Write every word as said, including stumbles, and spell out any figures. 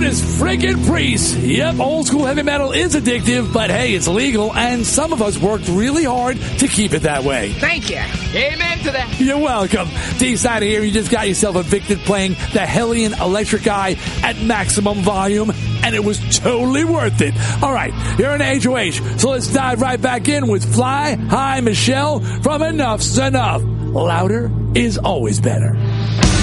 Judas friggin' Priest. Yep, old school heavy metal is addictive, but hey, it's legal, and some of us worked really hard to keep it that way. Thank you. Amen to that. You're welcome. D-side here, you just got yourself evicted playing the Hellion Electric Eye at maximum volume, and it was totally worth it. All right, you're an H O H, so let's dive right back in with Fly High Michelle from Enough's Enough. Louder is always better.